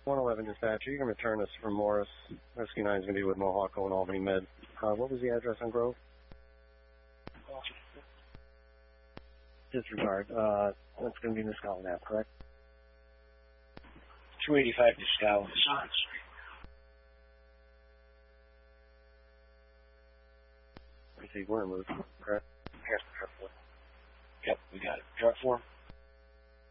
111 dispatcher, you can return us from Morris. Rescue 9 is going to be with Mohawk and Albany Med. What was the address on Grove? Disregard. That's going to be Nisqually now, correct? 285 Nisqually. I see we're moved, correct? Yep, we got it. Chart 4.